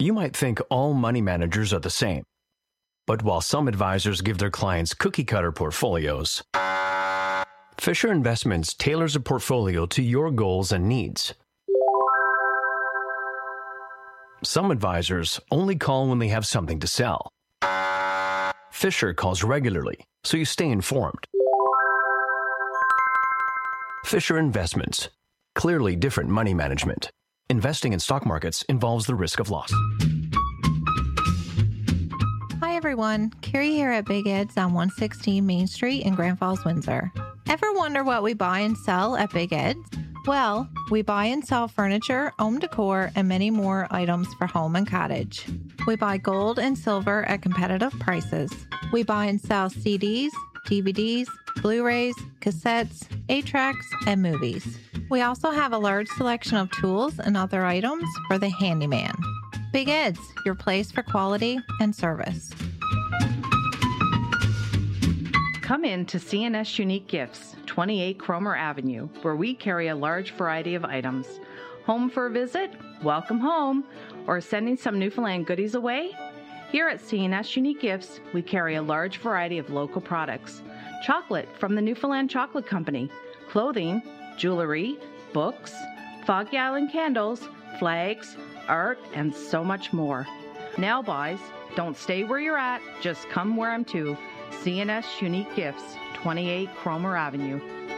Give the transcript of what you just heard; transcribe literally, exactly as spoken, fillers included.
You might think all money managers are the same. But while some advisors give their clients cookie-cutter portfolios, Fisher Investments tailors a portfolio to your goals and needs. Some advisors only call when they have something to sell. Fisher calls regularly, so you stay informed. Fisher Investments. Clearly different money management. Investing in stock markets involves the risk of loss. Hi everyone, Carrie here at Big Ed's on one sixteen Main Street in Grand Falls, Windsor. Ever wonder what we buy and sell at Big Ed's? Well, we buy and sell furniture, home decor, and many more items for home and cottage. We buy gold and silver at competitive prices. We buy and sell C Ds, D V Ds, Blu-rays, cassettes, eight tracks, and movies. We also have a large selection of tools and other items for the handyman. Big Ed's, your place for quality and service. Come in to C and S Unique Gifts, twenty-eight Cromer Avenue, where we carry a large variety of items. Home for a visit? Welcome home. Or sending some Newfoundland goodies away? Here at C and S Unique Gifts, we carry a large variety of local products. Chocolate from the Newfoundland Chocolate Company, clothing, jewelry, books, Foggy Island candles, flags, art, and so much more. Now buys, don't stay where you're at, just come where I'm to. C and S Unique Gifts, twenty-eight Cromer Avenue.